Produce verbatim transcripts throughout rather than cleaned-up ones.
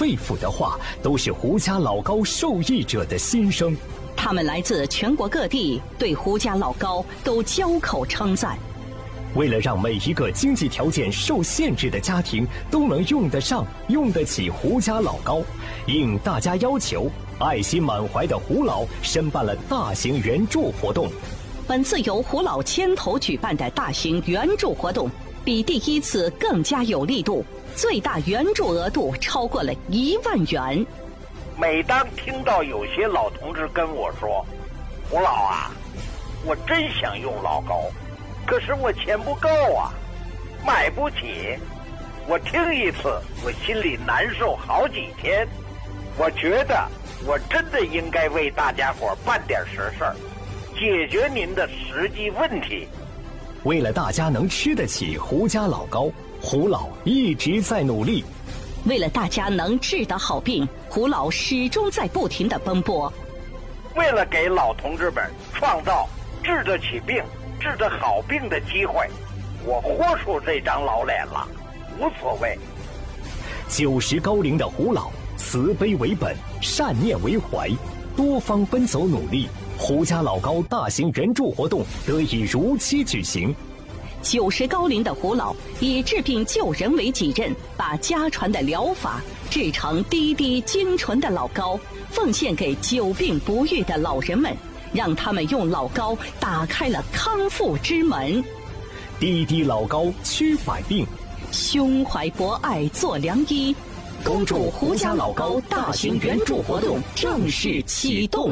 肺腑的话，都是胡家老高受益者的心声。 他们来自全国各地，对胡家老高都交口称赞。 为了让每一个经济条件受限制的家庭都能用得上、用得起胡家老高，应大家要求，爱心满怀的胡老申办了大型援助活动。 本次由胡老牵头举办的大型援助活动，比第一次更加有力度，最大援助额度超过了一万元。 每当听到有些老同志跟我说：“胡老啊，我真想用老高，可是我钱不够啊，买不起。”我听一次，我心里难受好几天。我觉得我真的应该为大家伙办点实事儿，解决您的实际问题。 为了大家能吃得起胡家老高，胡老一直在努力。 为了大家能治得好病，胡老始终在不停地奔波。 为了给老同志们创造治得起病、治得好病的机会，我豁出这张老脸了，无所谓。 九十高龄的胡老，慈悲为本，善念为怀，多方奔走努力，胡家老高大型援助活动得以如期举行。 九十高龄的胡老以治病救人为己任，把家传的疗法制成滴滴精纯的老高，奉献给久病不愈的老人们，让他们用老高打开了康复之门。 滴滴老高驱百病， 胸怀博爱做良医。恭祝胡家老高大型援助活动正式启动。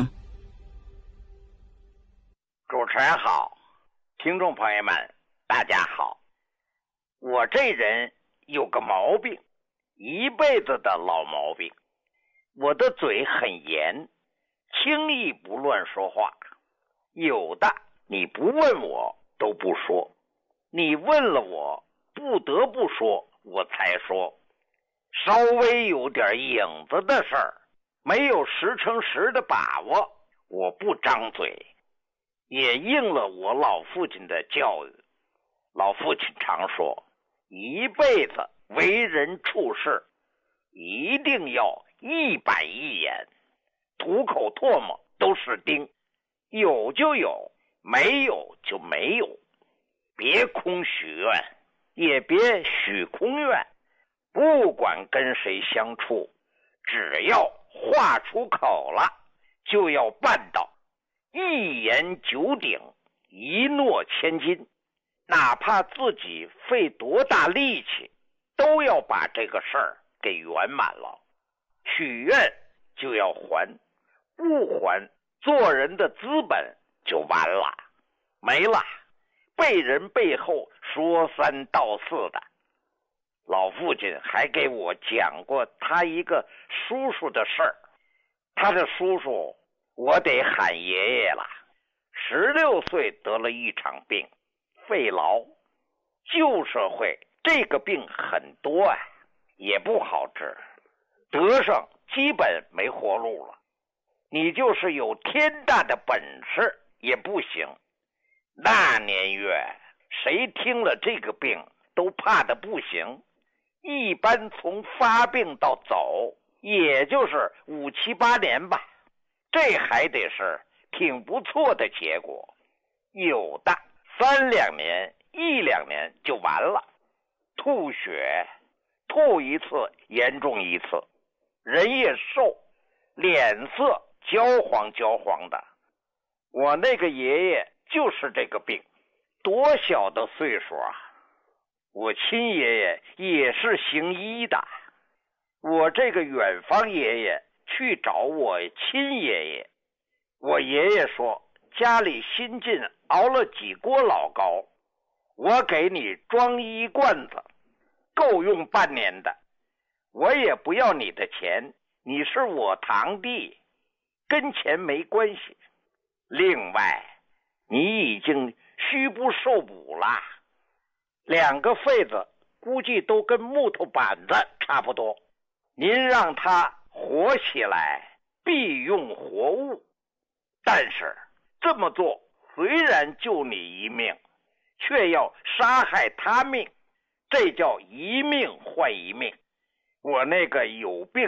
主持人好，听众朋友们大家好。我这人有个毛病，一辈子的老毛病，我的嘴很严，轻易不乱说话。有的你不问我都不说，你问了我不得不说我才说。稍微有点影子的事儿，没有十成十的把握，我不张嘴。也应了我老父亲的教育。老父亲常说，一辈子为人处事一定要一板一眼，吐口唾沫都是钉，有就有，没有就没有。别空许愿，也别许空愿。不管跟谁相处，只要话出口了，就要办到一言九鼎，一诺千金。哪怕自己费多大力气，都要把这个事儿给圆满了。许愿就要还，不还，做人的资本就完了，没了，被人背后说三道四的。老父亲还给我讲过他一个叔叔的事儿，他的叔叔我得喊爷爷了，十六岁得了一场病，肺痨。旧社会这个病很多啊，也不好治，得上基本没活路了。你就是有天大的本事也不行。那年月，谁听了这个病都怕得不行。一般从发病到走，也就是五七八年吧，这还得是挺不错的结果。有的三两年、一两年就完了，吐血，吐一次严重一次，人也瘦，脸色焦黄焦黄的。我那个爷爷就是这个病，多小的岁数啊！我亲爷爷也是行医的，我这个远方爷爷去找我亲爷爷，我爷爷说家里新近熬了几锅老高，我给你装一罐子，够用半年的，我也不要你的钱，你是我堂弟，跟钱没关系。另外，你已经虚不受补了，两个肺子估计都跟木头板子差不多，您让它活起来必用活物，但是这么做虽然救你一命，却要杀害他命，这叫一命换一命。我那个有病